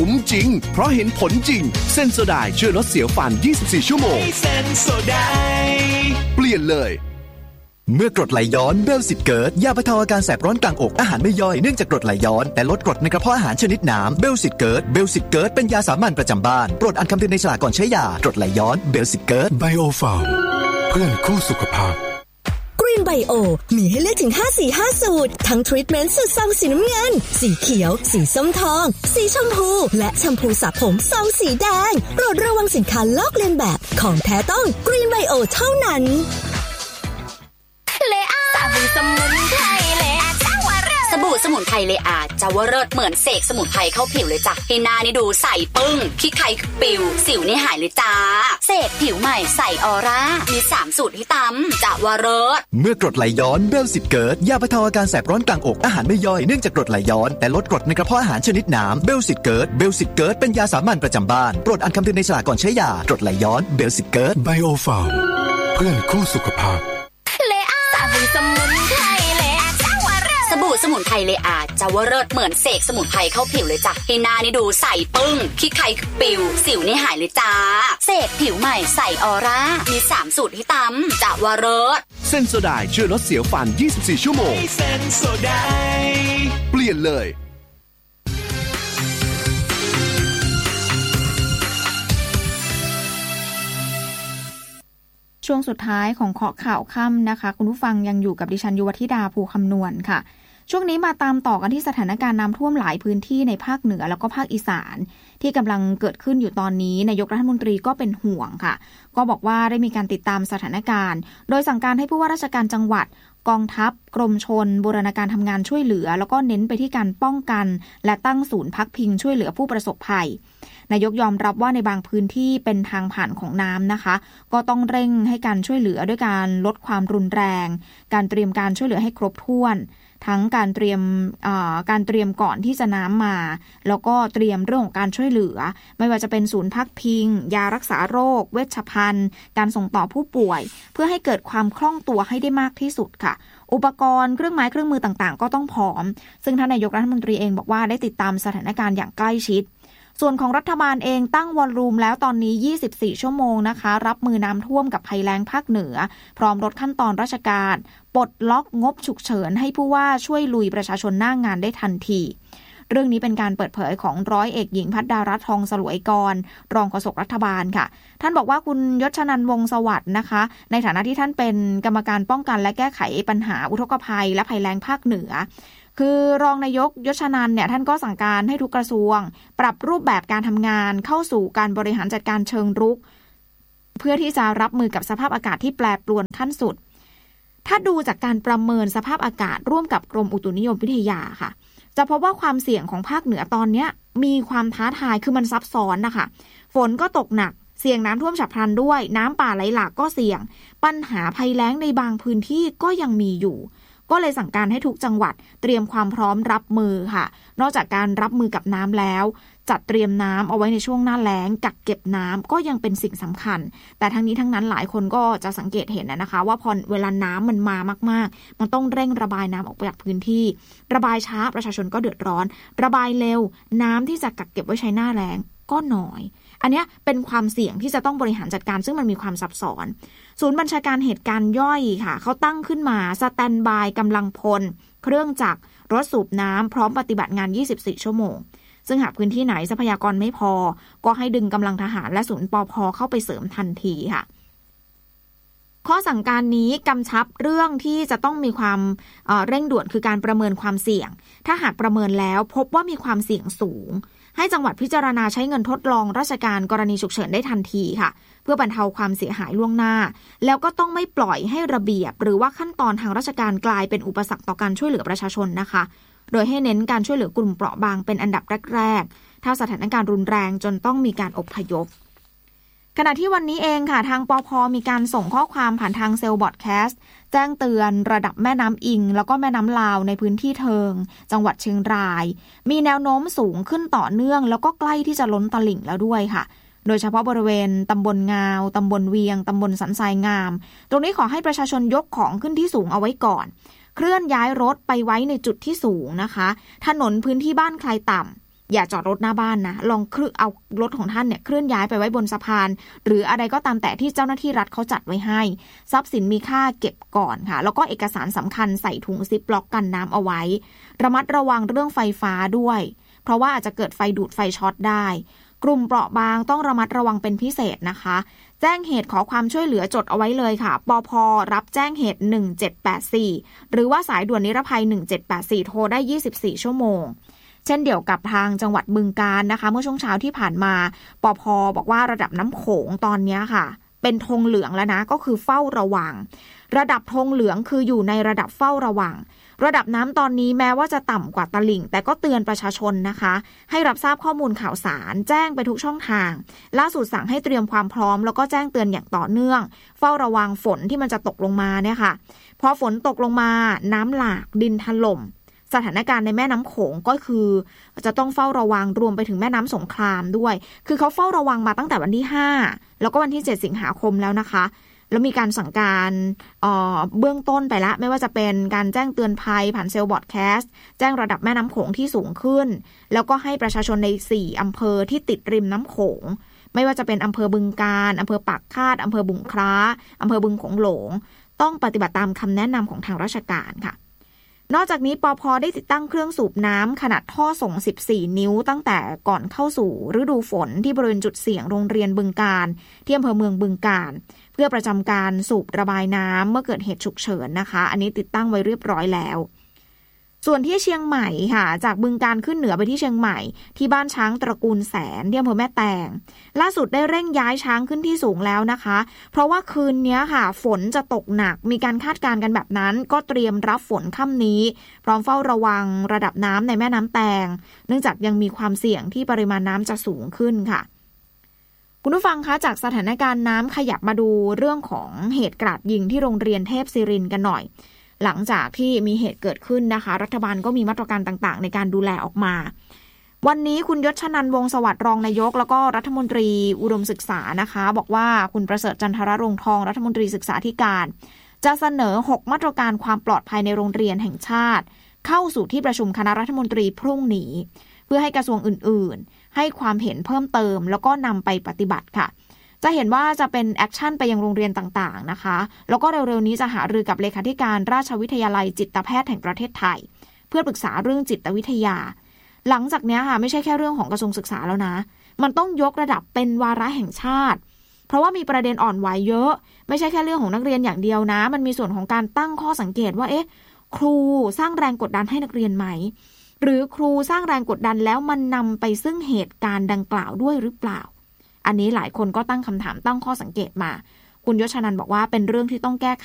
คุ้มจริงเพราะเห็นผลจริงเซนโซไดช่วยลดเสียวฟัน24ชั่วโมงเซนโซไดเปลี่ยนเลยเมื่อกรดไหลย้อนเบลสิตเกิร์ตยาบรรเทาอาการแสบร้อนกลางอกอาหารไม่ย่อยเนื่องจากกรดไหลย้อนแต่ลดกรดในกระเพาะอาหารชนิดน้ำเบลสิตเกิร์ตเป็นยาสามัญประจำบ้านโปรดอ่านคำเตือนในฉลากก่อนใช้ยากรดไหลย้อนเบลสิตเกิร์ตไบโอฟาร์มเพื่อนคู่สุขภาพกรีนไบโอมีให้เลือกถึง5สี5สูตรทั้งทรีทเมนต์สูตรซองสีน้ำเงินสีเขียวสีส้มทองสีชมพูและแชมพูสระผมซองสีแดงโปรดระวังสินค้าลอกเลียนแบบของแท้ต้องกรีนไบโอเท่านั้นสบู่สมุนไพรเลอาจาวเลิศเหมือนเสกสมุนไพรเข้าผิวเลยจ้ะให้หน้านี่ดูใสปึ้งขี้ใครปิวสิวนี่หายเลยจ้าเสกผิวใหม่ใสออร่ามี3สูตรที่ตำจาวเลิศเมื่อกรดไหลย้อนเบลสิตเกิร์ตยาบรรเทาอาการแสบร้อนกลางอกอาหารไม่ย่อยเนื่องจากกรดไหลย้อนแต่ลดกรดในกระเพาะอาหารชนิดน้ำเบลสิตเกิร์ตเป็นยาสามัญประจำบ้านโปรดอ่านคำเตือนในฉลากก่อนใช้ยากรดไหลย้อนเบลสิตเกิร์ตไบโอฟาร์มเพื่อนคู่สุขภาพสบู่สมุนไพรเลอาจาวเลิศเหมือนเสกสมุนไพรเข้าผิวเลยจ้ะให้หน้านี่ดูใสปึ้งขี้ใครปิวสิวนี่หายเลยจ้าเสกผิวใหม่ใสออร่ามี3สูตรที่ตำจาวเลิศเซนโซไดช่วยลดเสียวฟัน24ชั่วโมงเซนโซไดเปลี่ยนเลยช่วงสุดท้ายของเคาะข่าวค่ำนะคะคุณผู้ฟังยังอยู่กับดิฉันยุวธิดาภูคำนวณค่ะช่วงนี้มาตามต่อกันที่สถานการณ์น้ำท่วมหลายพื้นที่ในภาคเหนือแล้วก็ภาคอีสานที่กำลังเกิดขึ้นอยู่ตอนนี้นายกรัฐมนตรีก็เป็นห่วงค่ะก็บอกว่าได้มีการติดตามสถานการณ์โดยสั่งการให้ผู้ว่าราชการจังหวัดกองทัพกรมชลบูรณาการทำงานช่วยเหลือแล้วก็เน้นไปที่การป้องกันและตั้งศูนย์พักพิงช่วยเหลือผู้ประสบภัยนายกยอมรับว่าในบางพื้นที่เป็นทางผ่านของน้ำนะคะก็ต้องเร่งให้การช่วยเหลือด้วยการลดความรุนแรงการเตรียมการช่วยเหลือให้ครบถ้วนทั้งการเตรียมก่อนที่จะน้ำมาแล้วก็เตรียมเรื่องของการช่วยเหลือไม่ว่าจะเป็นศูนย์พักพิงยารักษาโรคเวชภัณฑ์การส่งต่อผู้ป่วยเพื่อให้เกิดความคล่องตัวให้ได้มากที่สุดค่ะอุปกรณ์เครื่องไม้เครื่องมือต่างๆก็ต้องพร้อมซึ่งท่านนายกรัฐมนตรีเองบอกว่าได้ติดตามสถานการณ์อย่างใกล้ชิดส่วนของรัฐบาลเองตั้งวอลลุ่มแล้วตอนนี้24ชั่วโมงนะคะรับมือน้ำท่วมกับภัยแล้งภาคเหนือพร้อมลดขั้นตอนราชการปลดล็อกงบฉุกเฉินให้ผู้ว่าช่วยลุยประชาชนหน้างานได้ทันทีเรื่องนี้เป็นการเปิดเผยของร้อยเอกหญิงภัทรารัตน์ทองสลวยกรรองโฆษกรัฐบาลค่ะท่านบอกว่าคุณยศนันท์วงศ์สวัสดิ์นะคะในฐานะที่ท่านเป็นกรรมการป้องกันและแก้ไขปัญหาอุทกภัยและภัยแล้งภาคเหนือคือรองนายกยศนันท์เนี่ยท่านก็สั่งการให้ทุกกระทรวงปรับรูปแบบการทำงานเข้าสู่การบริหารจัดการเชิงรุกเพื่อที่จะรับมือกับสภาพอากาศที่แปรปรวนขั้นสุดถ้าดูจากการประเมินสภาพอากาศร่วมกับกรมอุตุนิยมวิทยาค่ะจะพบว่าความเสี่ยงของภาคเหนือตอนนี้มีความท้าทายคือมันซับซ้อนนะคะฝนก็ตกหนักเสี่ยงน้ำท่วมฉับพลันด้วยน้ำป่าไหลหลากก็เสี่ยงปัญหาภัยแล้งในบางพื้นที่ก็ยังมีอยู่ก็เลยสั่งการให้ทุกจังหวัดเตรียมความพร้อมรับมือค่ะนอกจากการรับมือกับน้ำแล้วจัดเตรียมน้ำเอาไว้ในช่วงหน้าแล้งกักเก็บน้ำก็ยังเป็นสิ่งสำคัญแต่ทั้งนี้ทั้งนั้นหลายคนก็จะสังเกตเห็นนะคะว่าพอเวลาน้ำมันมามากๆมันต้องเร่งระบายน้ำออกไปจากพื้นที่ระบายช้าประชาชนก็เดือดร้อนระบายเร็วน้ำที่จะกักเก็บไว้ใช้หน้าแล้งก็น้อยอันนี้เป็นความเสี่ยงที่จะต้องบริหารจัดการซึ่งมันมีความซับซ้อนศูนย์บัญชาการเหตุการณ์ย่อยค่ะเขาตั้งขึ้นมาสแตนบายกำลังพลเครื่องจักรรถสูบน้ำพร้อมปฏิบัติงาน24ชั่วโมงซึ่งหากพื้นที่ไหนทรัพยากรไม่พอก็ให้ดึงกำลังทหารและศูนย์ปภ.เข้าไปเสริมทันทีค่ะข้อสั่งการนี้กำชับเรื่องที่จะต้องมีความเร่งด่วนคือการประเมินความเสี่ยงถ้าหากประเมินแล้วพบว่ามีความเสี่ยงสูงให้จังหวัดพิจารณาใช้เงินทดลองราชการกรณีฉุกเฉินได้ทันทีค่ะเพื่อบรรเทาความเสียหายล่วงหน้าแล้วก็ต้องไม่ปล่อยให้ระเบียบหรือว่าขั้นตอนทางราชการกลายเป็นอุปสรรคต่อการช่วยเหลือประชาชนนะคะโดยให้เน้นการช่วยเหลือกลุ่มเปราะบางเป็นอันดับแรกๆถ้าสถานการณ์รุนแรงจนต้องมีการอพยพขณะที่วันนี้เองค่ะทางปภ.มีการส่งข้อความผ่านทางเซลล์บอดแคสต์แจ้งเตือนระดับแม่น้ำอิงแล้วก็แม่น้ำลาวในพื้นที่เทิงจังหวัดเชียงรายมีแนวโน้มสูงขึ้นต่อเนื่องแล้วก็ใกล้ที่จะล้นตลิ่งแล้วด้วยค่ะโดยเฉพาะบริเวณตำบลงาวตำบลเวียงตำบลสันทรายงามตรงนี้ขอให้ประชาชนยกของขึ้นที่สูงเอาไว้ก่อนเคลื่อนย้ายรถไปไว้ในจุดที่สูงนะคะถนนพื้นที่บ้านคลายต่ำอย่าจอดรถหน้าบ้านนะลองเอารถของท่านเนี่ยเคลื่อนย้ายไปไว้บนสะพานหรืออะไรก็ตามแต่ที่เจ้าหน้าที่รัฐเขาจัดไว้ให้ทรัพย์สินมีค่าเก็บก่อนค่ะแล้วก็เอกสารสำคัญใส่ถุงซิปล็อกกันน้ำเอาไว้ระมัดระวังเรื่องไฟฟ้าด้วยเพราะว่าอาจจะเกิดไฟดูดไฟช็อตได้กลุ่มเปราะบางต้องระมัดระวังเป็นพิเศษนะคะแจ้งเหตุขอความช่วยเหลือจดเอาไว้เลยค่ะปภ.รับแจ้งเหตุ1784หรือว่าสายด่วนนิรภัย1784โทรได้24ชั่วโมงเช่นเดียวกับทางจังหวัดบึงกาฬนะคะเมื่อช่วงเช้าที่ผ่านมาปภ.บอกว่าระดับน้ำโขงตอนนี้ค่ะเป็นธงเหลืองแล้วนะก็คือเฝ้าระวังระดับธงเหลืองคืออยู่ในระดับเฝ้าระวังระดับน้ำตอนนี้แม้ว่าจะต่ำกว่าตลิ่งแต่ก็เตือนประชาชนนะคะให้รับทราบข้อมูลข่าวสารแจ้งไปทุกช่องทางล่าสุดสั่งให้เตรียมความพร้อมแล้วก็แจ้งเตือนอย่างต่อเนื่องเฝ้าระวังฝนที่มันจะตกลงมาเนี่ยค่ะพอฝนตกลงมาน้ำหลากดินถล่มสถานการณ์ในแม่น้ำโขงก็คือจะต้องเฝ้าระวังรวมไปถึงแม่น้ำสงครามด้วยคือเขาเฝ้าระวังมาตั้งแต่วันที่5แล้วก็วันที่7สิงหาคมแล้วนะคะแล้วมีการสั่งการเบื้องต้นไปแล้วไม่ว่าจะเป็นการแจ้งเตือนภัยผ่านเซลล์บอร์ดแคสต์แจ้งระดับแม่น้ำโขงที่สูงขึ้นแล้วก็ให้ประชาชนใน4อำเภอที่ติดริมน้ำโขงไม่ว่าจะเป็นอำเภอบึงกาฬอำเภอปากคาดอำเภอบุงคล้าอำเภอบึงโขงหลงต้องปฏิบัติตามคำแนะนำของทางราชการค่ะนอกจากนี้ปภ.ได้ติดตั้งเครื่องสูบน้ำขนาดท่อส่ง14นิ้วตั้งแต่ก่อนเข้าสู่ฤดูฝนที่บริเวณจุดเสี่ยงโรงเรียนบึงกาฬที่อำเภอเมืองบึงกาฬเพื่อประจำการสูบระบายน้ำเมื่อเกิดเหตุฉุกเฉินนะคะอันนี้ติดตั้งไว้เรียบร้อยแล้วส่วนที่เชียงใหม่ค่ะจากบึงกาฬขึ้นเหนือไปที่เชียงใหม่ที่บ้านช้างตระกูลแสนที่อำเภอแม่แตงล่าสุดได้เร่งย้ายช้างขึ้นที่สูงแล้วนะคะเพราะว่าคืนนี้ค่ะฝนจะตกหนักมีการคาดการณ์กันแบบนั้นก็เตรียมรับฝนค่ำนี้พร้อมเฝ้าระวังระดับน้ำในแม่น้ำแตงเนื่องจากยังมีความเสี่ยงที่ปริมาณน้ำจะสูงขึ้นค่ะคุณผู้ฟังคะจากสถานการณ์น้ำขยับมาดูเรื่องของเหตุกราดยิงที่โรงเรียนเทพศิรินทร์กันหน่อยหลังจากที่มีเหตุเกิดขึ้นนะคะรัฐบาลก็มีมาตรการต่างๆในการดูแลออกมาวันนี้คุณยศชนันท์วงศ์สวัสดิ์รองนายกแล้วก็รัฐมนตรีอุดมศึกษานะคะบอกว่าคุณประเสริฐจันทรรงค์ทองรัฐมนตรีศึกษาธิการจะเสนอ6มาตรการความปลอดภัยในโรงเรียนแห่งชาติเข้าสู่ที่ประชุมคณะรัฐมนตรีพรุ่งนี้เพื่อให้กระทรวงอื่นๆให้ความเห็นเพิ่มเติมแล้วก็นำไปปฏิบัติค่ะจะเห็นว่าจะเป็นแอคชั่นไปยังโรงเรียนต่างๆนะคะแล้วก็เร็วๆนี้จะหารือกับเลขาธิการราชวิทยาลัยจิตแพทย์แห่งประเทศไทยเพื่อปรึกษาเรื่องจิตวิทยาหลังจากนี้ค่ะไม่ใช่แค่เรื่องของกระทรวงศึกษาแล้วนะมันต้องยกระดับเป็นวาระแห่งชาติเพราะว่ามีประเด็นอ่อนไหวเยอะไม่ใช่แค่เรื่องของนักเรียนอย่างเดียวนะมันมีส่วนของการตั้งข้อสังเกตว่าครูสร้างแรงกดดันให้นักเรียนไหมหรือครูสร้างแรงกดดันแล้วมันนำไปซึ่งเหตุการณ์ดังกล่าวด้วยหรือเปล่าอันนี้หลายคนก็ตั้งคำถามตั้งข้อสังเกตมาคุณยศชนันท์บอกว่าเป็นเรื่องที่ต้องแก้ไข